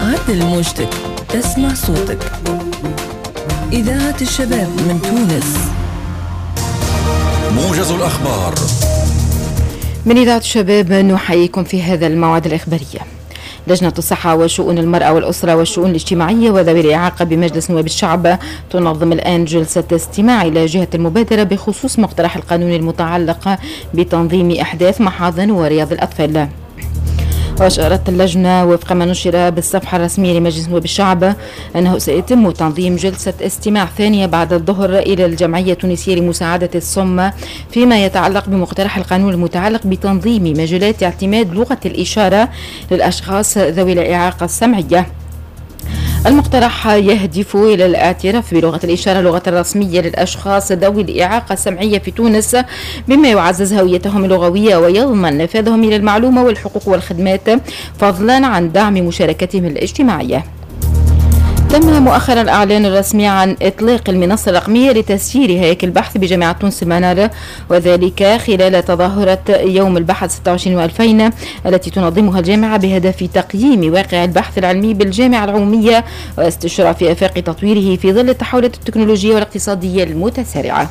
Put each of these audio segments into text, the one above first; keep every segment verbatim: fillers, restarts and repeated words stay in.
عدل موجتك، اسمع صوتك. إذاعة الشباب من تونس. موجز الأخبار من إذاعة الشباب، نحييكم في هذا الموعد الإخباري. لجنة الصحة وشؤون المرأة والأسرة والشؤون الاجتماعية وذوي الإعاقة بمجلس نواب الشعب تنظم الآن جلسة استماع إلى جهة المبادرة بخصوص مقترح القانون المتعلق بتنظيم أحداث محاضن ورياض الأطفال. وأشارت اللجنة وفق ما نشر بالصفحة الرسمية لمجلس نواب الشعب أنه سيتم تنظيم جلسة استماع ثانية بعد الظهر إلى الجمعية التونسية لمساعدة الصم فيما يتعلق بمقترح القانون المتعلق بتنظيم مجالات اعتماد لغة الإشارة للأشخاص ذوي الإعاقة السمعية. المقترح يهدف إلى الاعتراف بلغة الإشارة لغة رسمية للأشخاص ذوي الإعاقة السمعية في تونس، بما يعزز هويتهم اللغوية ويضمن نفاذهم إلى المعلومة والحقوق والخدمات، فضلا عن دعم مشاركتهم الاجتماعية. تم مؤخرا الإعلان الرسمي عن إطلاق المنصة الرقمية لتسيير هياكل البحث بجامعة تونس المنار، وذلك خلال تظاهرة يوم البحث ستة وعشرين ألفين التي تنظمها الجامعة بهدف تقييم واقع البحث العلمي بالجامعة العمومية واستشراف آفاق تطويره في ظل التحولات التكنولوجية والاقتصادية المتسارعة.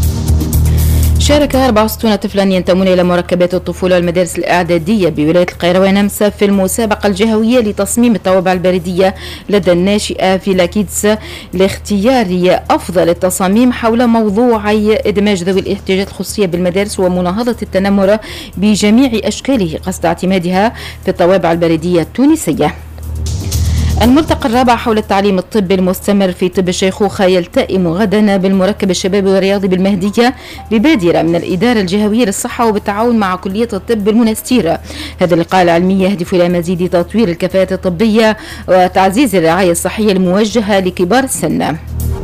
شارك أربعة وستين طفلا ينتمون إلى مركبات الطفولة والمدارس الإعدادية بولاية القيروان أمس في المسابقة الجهوية لتصميم الطوابع البريدية لدى الناشئة فيلا كيدز لاختيار أفضل التصاميم حول موضوعي إدماج ذوي الاحتياجات الخصوصية بالمدارس ومناهضة التنمر بجميع أشكاله قصد اعتمادها في الطوابع البريدية التونسية. الملتقى الرابع حول التعليم الطبي المستمر في طب الشيخوخة يلتئم غدا بالمركب الشبابي والرياضي بالمهدية ببادرة من الإدارة الجهوية للصحة وبالتعاون مع كلية الطب المنستير. هذا اللقاء العلمي يهدف إلى مزيد تطوير الكفاءات الطبية وتعزيز الرعاية الصحية الموجهة لكبار السن.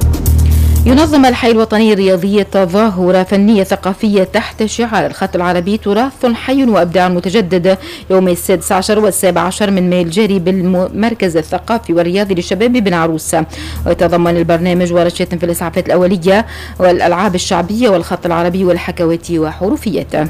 ينظم الحي الوطني الرياضي تظاهرة فنية ثقافية تحت شعار الخط العربي تراث حي وأبداع متجدد يوم السادس عشر والسابع عشر من مايو الجاري بالمركز الثقافي والرياضي للشباب بن عروس. ويتضمن البرنامج ورشات في الإسعافات الأولية والألعاب الشعبية والخط العربي والحكواتي وحروفيته.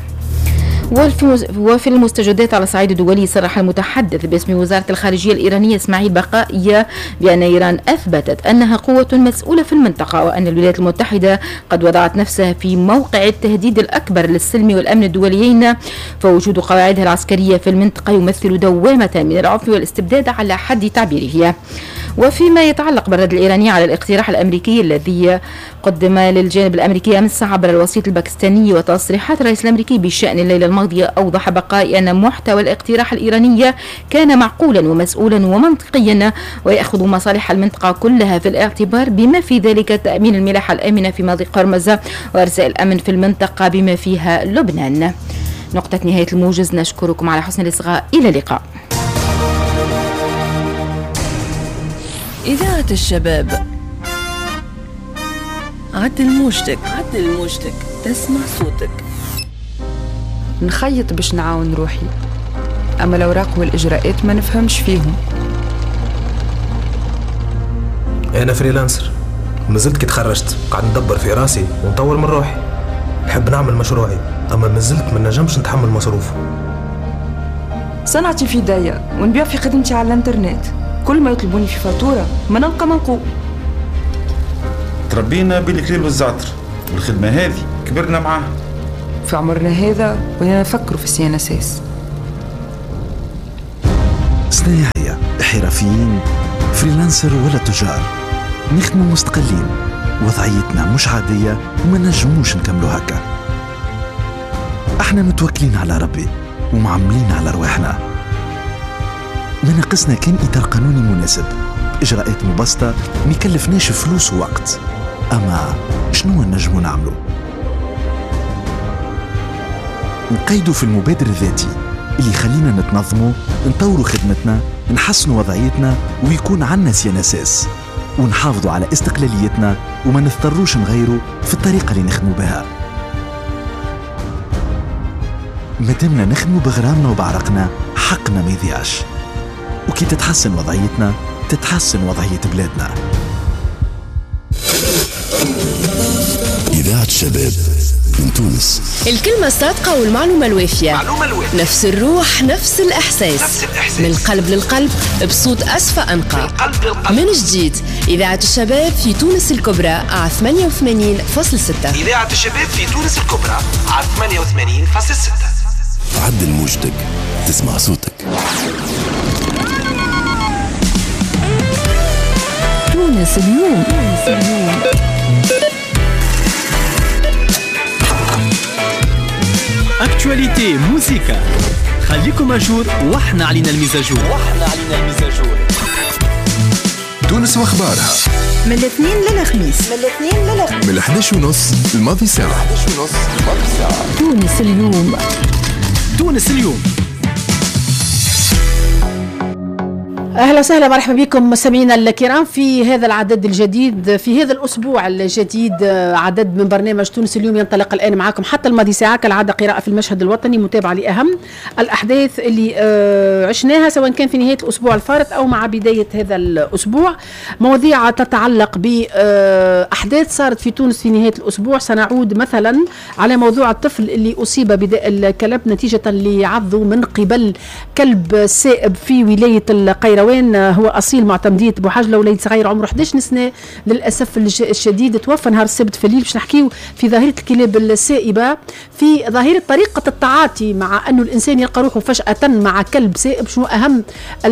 وفي المستجدات على الصعيد الدولي، صرح المتحدث باسم وزارة الخارجية الإيرانية إسماعيل بقائي بأن إيران أثبتت أنها قوة مسؤولة في المنطقة، وأن الولايات المتحدة قد وضعت نفسها في موقع التهديد الأكبر للسلم والأمن الدوليين، فوجود قواعدها العسكرية في المنطقة يمثل دوامة من العنف والاستبداد على حد تعبيره. وفيما يتعلق بالرد الإيراني على الاقتراح الأمريكي الذي قدم للجانب الأمريكي أمس عبر الوسيط الباكستاني، وتصريحات الرئيس الأمريكي بشأن الليلة الماضية أوضح بقائي أن محتوى الاقتراح الإيراني كان معقولا ومسؤولا ومنطقيا ويأخذ مصالح المنطقة كلها في الاعتبار، بما في ذلك تأمين الملاحة الآمنة في مضيق هرمز وإرساء الأمن في المنطقة بما فيها لبنان. نقطة نهاية الموجز، نشكركم على حسن الإصغاء، إلى اللقاء. إذاعة الشباب، عدل موجتك، عدل موجتك، تسمع صوتك. نخيط باش نعاون روحي، أما الأوراق والإجراءات ما نفهمش فيهم. أنا فريلانسر، مازلت كي تخرجت قاعد ندبر في راسي ونطور من روحي. نحب نعمل مشروعي، أما مازلت ما نجمش نتحمل مصروفه. صنعتي في داية ونبيع في خدمتي على الانترنت، كل ما يطلبوني في فاتورة ما نلقى منقوب. تربينا بالكليل والزعتر، والخدمة هذه كبرنا معاها. في عمرنا هذا ولنا نفكروا في السي ان اس اس. صنايعية، حرفيين، فريلانسر ولا تجار، نخدموا مستقلين، وضعيتنا مش عادية وما نجموش نكملوا هكا. احنا متوكلين على ربي ومعملين على رواحنا. ما ناقصنا كان إطار قانوني مناسب، إجراءات مبسطة ما يكلفناش فلوس ووقت. أما شنو نجمو نعملو؟ نقيدوا في المبادر الذاتي اللي يخلينا نتنظموا، نطوروا خدمتنا، نحسنوا وضعيتنا، ويكون عنا سي ان اس اس، ونحافظوا على استقلاليتنا وما نضطروش نغيروا في الطريقة اللي نخدموا بها. مادامنا نخدموا بغرامنا وبعرقنا، حقنا ما يضيعش. وكي تتحسن وضعيتنا تتحسن وضعية بلادنا. إذاعة الشباب من تونس. الكلمة الصادقة والمعلومة الوافية. معلومة الوافية. نفس الروح نفس الإحساس. نفس الإحساس. من القلب للقلب بصوت أصفى أنقى. من القلب للقلب. من جديد إذاعة الشباب في تونس الكبرى على ثمانية وثمانين فاصلة ستة. إذاعة الشباب في تونس الكبرى على ثمانية وثمانين فاصلة ستة. عدل موجتك تسمع صوتك. تونس اليوم. تونس اليوم. اكتواليتي موسيقى خليكم اجور واحنا علينا المزاجور. واحنا علينا المزاجور. تونس واخبارها من الاثنين للخميس. من الاثنين للخميس من الحداش ونص الماضي ساعة. الحداش ونص الماضي ساعة. تونس اليوم. تونس اليوم. أهلا وسهلا مرحبا بكم مستمعينا الكرام في هذا العدد الجديد في هذا الأسبوع الجديد. عدد من برنامج تونس اليوم ينطلق الآن معكم حتى الماضي ساعة كالعادة. قراءة في المشهد الوطني، متابعة لأهم الأحداث اللي عشناها سواء كان في نهاية الأسبوع الفارط أو مع بداية هذا الأسبوع. مواضيع تتعلق بأحداث صارت في تونس في نهاية الأسبوع. سنعود مثلا على موضوع الطفل اللي أصيب بداء الكلب نتيجة لعضه من قبل كلب سائب في ولاية القيروان. هو أصيل معتمدية بوحجلة وليد صغير عمره إحدى عشر سنة للأسف الشديد. توفى نهار السبت في الليل. باش نحكيو في ظاهرة الكلاب السائبة، في ظاهرة طريقة التعاطي مع أنه الإنسان يلقى روحه فجأة مع كلب سائب، شنو أهم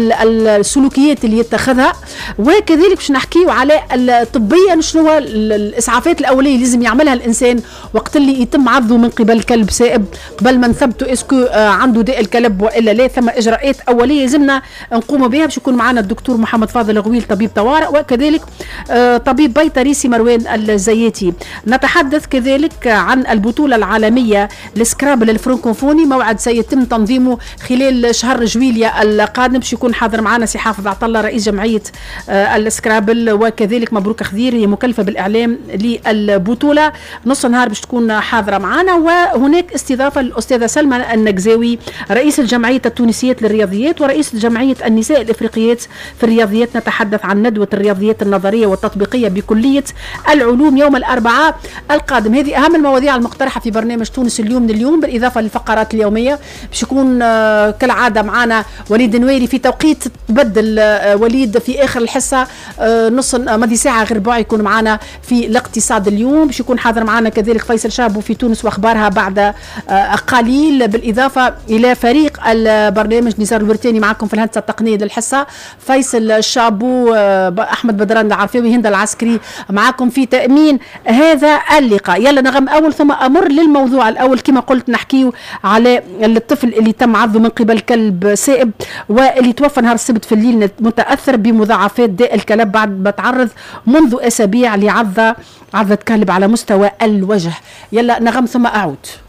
السلوكيات اللي يتخذها، وكذلك باش نحكيو على طبيا شنو هو الإسعافات الأولية اللي لازم يعملها الإنسان وقت اللي يتم عضه من قبل كلب سائب قبل ما نثبتوا إسكو عنده داء الكلب وإلا لا. ثم إجراءات أولية لازمنا نقوم بها. باش يكون معنا الدكتور محمد فاضل غويل طبيب طوارئ، وكذلك طبيب بيطري سي مروان الزياتي. نتحدث كذلك عن البطولة العالمية لسكرابل الفرنكوفوني، موعد سيتم تنظيمه خلال شهر جويليا القادم. باش يكون حاضر معنا سي حافظ عطله رئيس جمعية السكرابل، وكذلك مبروك خضير هي مكلفة بالإعلام للبطولة. نص النهار باش تكون حاضرة معنا. وهناك استضافة للأستاذة سلمى النجزاوي رئيس الجمعية التونسيات للرياضيات ورئيس جمعية النساء الإفريقيات في الرياضيات. نتحدث عن ندوة الرياضيات النظرية والتطبيقية بكلية العلوم يوم الأربعاء القادم. هذه أهم المواضيع المقترحة في برنامج تونس اليوم من اليوم، بالإضافة للفقرات اليومية. باش يكون آه كالعادة معنا وليد نويري في توقيت تبدل. آه وليد في آخر الحصة آه نص ماضي ساعة غير ربع يكون معنا في الاقتصاد اليوم. باش يكون حاضر معنا كذلك فيصل شابو في تونس وأخبارها بعد آه قليل، بالإضافة إلى فريق البرنامج نزار الورتاني معكم في الهندسة التقنية للحصة، فيصل شابو، أحمد بدران العرفاوي، هند العسكري معكم في تأمين هذا اللقاء. يلا نغم أول ثم أمر للموضوع الأول. كما قلت نحكيه على الطفل اللي تم عضه من قبل كلب سائب واللي توفى نهار السبت في الليل متأثر بمضاعفات داء الكلب بعد ما تعرض منذ أسابيع لعضة عضة كلب على مستوى الوجه. يلا نغم ثم أعود.